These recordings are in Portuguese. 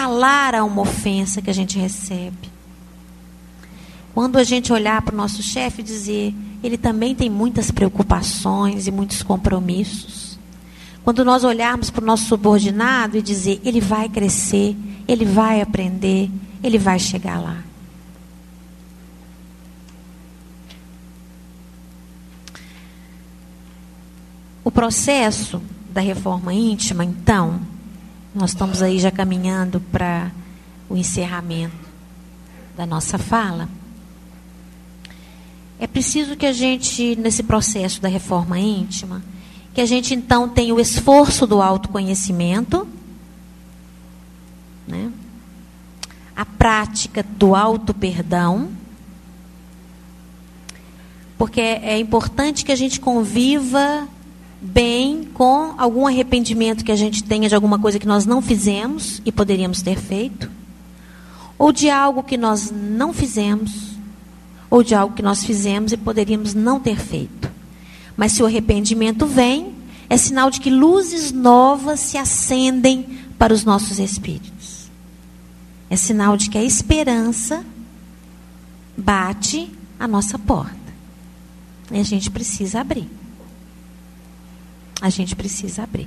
calar a uma ofensa que a gente recebe. Quando a gente olhar para o nosso chefe e dizer, ele também tem muitas preocupações e muitos compromissos. Quando nós olharmos para o nosso subordinado e dizer, ele vai crescer, ele vai aprender, ele vai chegar lá. O processo da reforma íntima, então, nós estamos aí já caminhando para o encerramento da nossa fala. É preciso que a gente, nesse processo da reforma íntima, que a gente então tenha o esforço do autoconhecimento, né? A prática do auto-perdão, porque é importante que a gente conviva bem com algum arrependimento que a gente tenha de alguma coisa que nós não fizemos e poderíamos ter feito, ou de algo que nós não fizemos, ou de algo que nós fizemos e poderíamos não ter feito. Mas se o arrependimento vem, é sinal de que luzes novas se acendem para os nossos espíritos. É sinal de que a esperança bate à nossa porta. E a gente precisa abrir. A gente precisa abrir.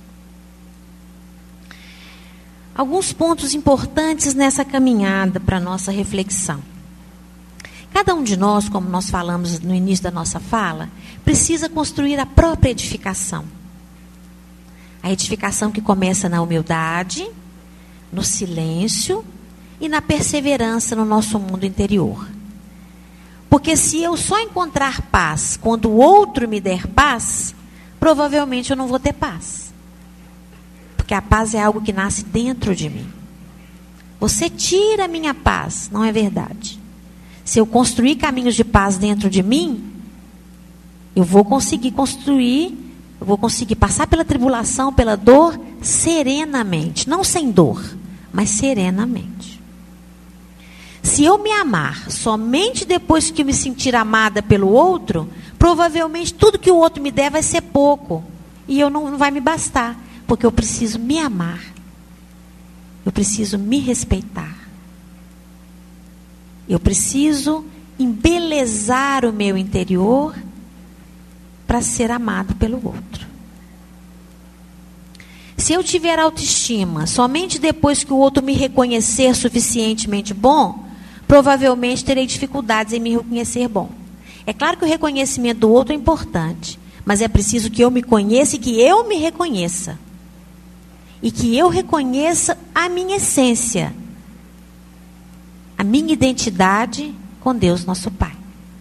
Alguns pontos importantes nessa caminhada para a nossa reflexão. Cada um de nós, como nós falamos no início da nossa fala, precisa construir a própria edificação. A edificação que começa na humildade, no silêncio e na perseverança no nosso mundo interior. Porque se eu só encontrar paz quando o outro me der paz, provavelmente eu não vou ter paz. Porque a paz é algo que nasce dentro de mim. Você tira a minha paz, não é verdade? Se eu construir caminhos de paz dentro de mim, eu vou conseguir construir, eu vou conseguir passar pela tribulação, pela dor, serenamente. Não sem dor, mas serenamente. Se eu me amar somente depois que eu me sentir amada pelo outro, provavelmente tudo que o outro me der vai ser pouco. E eu não vai me bastar, porque eu preciso me amar. Eu preciso me respeitar. Eu preciso embelezar o meu interior para ser amado pelo outro. Se eu tiver autoestima somente depois que o outro me reconhecer suficientemente bom, provavelmente terei dificuldades em me reconhecer bom. É claro que o reconhecimento do outro é importante, mas é preciso que eu me conheça e que eu me reconheça. E que eu reconheça a minha essência, a minha identidade com Deus, nosso Pai.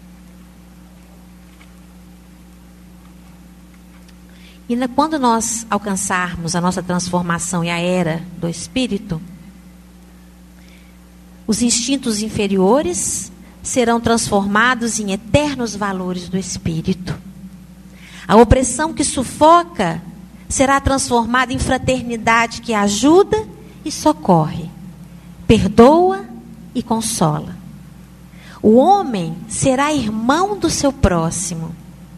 E quando nós alcançarmos a nossa transformação e a era do Espírito, os instintos inferiores serão transformados em eternos valores do Espírito. A opressão que sufoca será transformada em fraternidade que ajuda e socorre, perdoa e consola. O homem será irmão do seu próximo.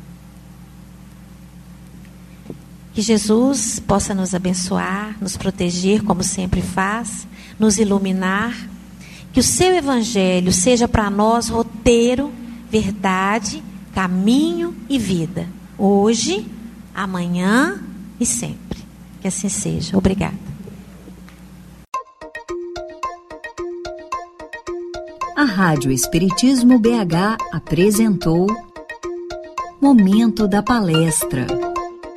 Que Jesus possa nos abençoar, nos proteger, como sempre faz, nos iluminar. Que o seu evangelho seja para nós roteiro, verdade, caminho e vida. Hoje, amanhã e sempre. Que assim seja. Obrigada. A Rádio Espiritismo BH apresentou Momento da Palestra.